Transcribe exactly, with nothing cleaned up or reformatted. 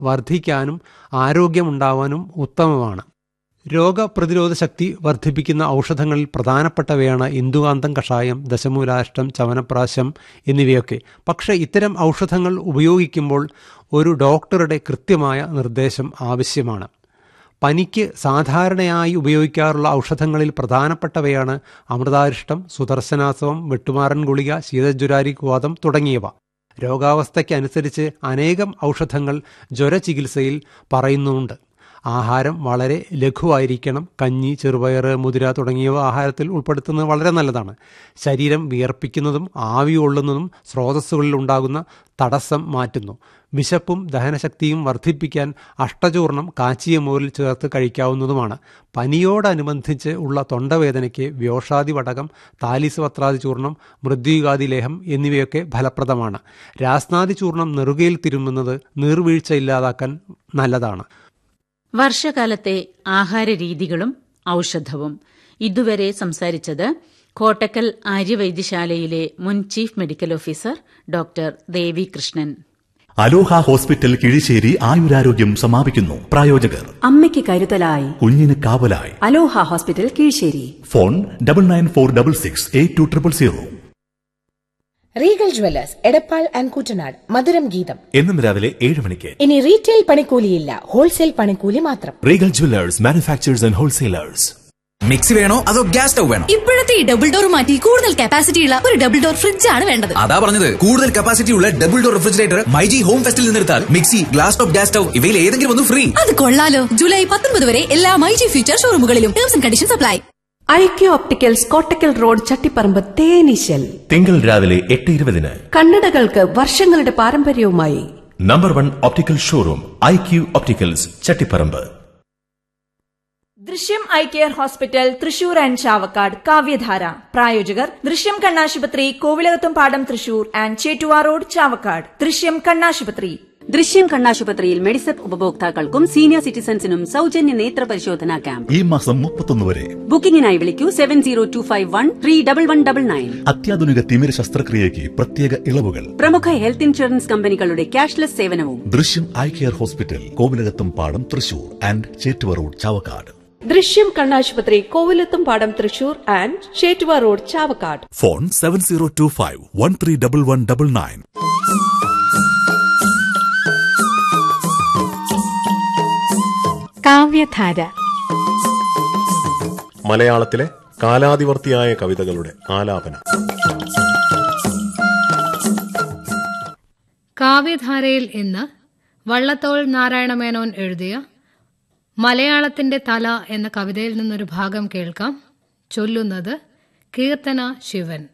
വർദ്ധിക്കാനും ആരോഗ്യമുണ്ടാവാനും ഉത്തമമാണ്. രോഗപ്രതിരോധ ശക്തി വർദ്ധിപ്പിക്കുന്ന ഔഷധങ്ങളിൽ പ്രധാനപ്പെട്ടവയാണ് ഇന്ദുകാന്തം കഷായം, ദശമൂലാഷ്ടം, ചവനപ്രാശം എന്നിവയൊക്കെ. പക്ഷേ ഇത്തരം ഔഷധങ്ങൾ ഉപയോഗിക്കുമ്പോൾ ഒരു ഡോക്ടറുടെ കൃത്യമായ നിർദ്ദേശം ആവശ്യമാണ്. പനിക്ക് സാധാരണയായി ഉപയോഗിക്കാറുള്ള ഔഷധങ്ങളിൽ പ്രധാനപ്പെട്ടവയാണ് അമൃതാരിഷ്ടം, സുദർശനാസവം, വെട്ടുമാറൻ ഗുളിക, ശീതജ്വരാരിവാതം തുടങ്ങിയവ. രോഗാവസ്ഥയ്ക്കനുസരിച്ച് അനേകം ഔഷധങ്ങൾ ജ്വരചികിത്സയിൽ പറയുന്നുണ്ട്. ആഹാരം വളരെ ലഘുവായിരിക്കണം. കഞ്ഞി, ചെറുപയർ, മുതിര തുടങ്ങിയവ ആഹാരത്തിൽ ഉൾപ്പെടുത്തുന്നത് വളരെ നല്ലതാണ്. ശരീരം വിയർപ്പിക്കുന്നതും ആവി കൊള്ളുന്നതും സ്രോതസ്സുകളിൽ ഉണ്ടാകുന്ന തടസ്സം മാറ്റുന്നു. വിശപ്പും ദഹനശക്തിയും വർദ്ധിപ്പിക്കാൻ അഷ്ടചൂർണം കാച്ചിയ മോരിൽ ചേർത്ത് കഴിക്കാവുന്നതുമാണ്. പനിയോടനുബന്ധിച്ച് ഉള്ള തൊണ്ടവേദനയ്ക്ക് വ്യോഷാദി വടകം, താലിസ് പത്രാദി ചൂർണം, മൃദ്യുകാദി ലേഹം എന്നിവയൊക്കെ ഫലപ്രദമാണ്. രാസ്നാദി ചൂർണം നെറുകയിൽ തിരുമുന്നത് നീർവീഴ്ച ഇല്ലാതാക്കാൻ നല്ലതാണ്. വർഷകാലത്തെ ആഹാരരീതികളും ഔഷധവും. ഇതുവരെ സംസാരിച്ചത് കോട്ടക്കൽ ആര്യവൈദ്യശാലയിലെ മുൻ ചീഫ് മെഡിക്കൽ ഓഫീസർ ഡോക്ടർ ദേവി കൃഷ്ണൻ. അലോഹ ഹോസ്പിറ്റൽ കിഴിശ്ശേരി ആയുരാരോഗ്യം സമാപിക്കുന്നു. പ്രായോജകർ അമ്മയ്ക്ക് കരുതലായി, കുഞ്ഞിന് കാവലായി. അലോഹ hospital Kizhissery. Phone double nine four double six eight two triple zero. Regal Jewellers Edappal and Koottanad. മധുരം ഗീതം എന്നും രാവിലെ ഏഴ് മണിക്ക്. ഇനി റീറ്റെയിൽ പണിക്കൂലിയില്ല, ഹോൾസെയിൽ പണിക്കൂലി മാത്രം. Regal Jewellers, manufacturers and wholesalers. Mixie വേണോ അതോ ഗ്യാസ് സ്റ്റവ് വേണോ? ഇപ്പോഴത്തെ ഈ ഡബിൾ ഡോർ മാറ്റി കൂടുതൽ കപ്പാസിറ്റി ഉള്ള ഒരു ഡബിൾ ഡോർ ഫ്രിഡ്ജ് ആണ് വേണ്ടത്. അതാ പറഞ്ഞത്, കൂടുതൽ കപ്പാസിറ്റി ഉള്ള double door refrigerator myG home ഫെസ്റ്റിൽ നിന്നെടുത്താൽ mixie, glass top, gas stove ഇവയിൽ ഏതെങ്കിലും ഒന്ന് ഫ്രീ. അത് കൊള്ളാലോ. ജൂലൈ പത്തൊൻപത് വരെ എല്ലാ myG future ഷോറൂമുകളിലും terms and conditions apply. IQ opticals, Kottakkal road, Chattiparamba, തേനീശൽ. തിങ്കൾ രാവിലെ എട്ട് ഇരുപതിന്. കണ്ണടകൾക്ക് വർഷങ്ങളുടെ പാരമ്പര്യവുമായി number one optical showroom IQ opticals, Chattiparamba. ദൃശ്യം eye care hospital Thrissur and Chavakkad. കാവ്യധാര. പ്രായോജകർ ദൃശ്യം കണ്ണാശുപത്രി, കോവിലകത്തും പാടം, തൃശൂർ ആൻഡ് ചേറ്റുവാ റോഡ്, ചാവക്കാട്. ദൃശ്യം കണ്ണാശുപത്രി. ദൃശ്യം കണ്ണാശുപത്രിയിൽ മെഡിസെപ്പ് ഉപഭോക്താക്കൾക്കും സീനിയർ സിറ്റിസൺസിനും സൗജന്യ നേത്ര പരിശോധനാ ക്യാമ്പ് ഈ മാസം മുപ്പത്തൊന്ന് വരെ. ബുക്കിംഗിനായി വിളിക്കൂ seven zero to five one three double one double nine. അത്യാധുനിക തിമിര ശസ്ത്രക്രിയയ്ക്ക് പ്രത്യേക ഇളവുകൾ. പ്രമുഖ ഹെൽത്ത് ഇൻഷുറൻസ് കമ്പനികളുടെ ക്യാഷ്ലെസ് സേവനവും. ദൃശ്യം ഐ കെയർ ഹോസ്പിറ്റൽ, കോവിലകത്തും പാടം, തൃശൂർ ആൻഡ് ചേറ്റുവ റോഡ്, ചാവക്കാട്. ദൃശ്യം കണ്ണാശുപത്രി, കോവിലത്തും പാടം, Thrissur and Chettuva road, Chavakkad. Phone seven zero to five one three double one double nine. കാവ്യധാര. മലയാളത്തിലെ കാലാതിവർത്തിയായ കവിതകളുടെ ആലാപനം. കാവ്യധാരയിൽ ഇന്ന് വള്ളത്തോൾ നാരായണമേനോൻ എഴുതിയ മലയാളത്തിന്റെ തല എന്ന കവിതയിൽ നിന്നൊരു ഭാഗം കേൾക്കാം. ചൊല്ലുന്നത് കീർത്തന ശിവൻ.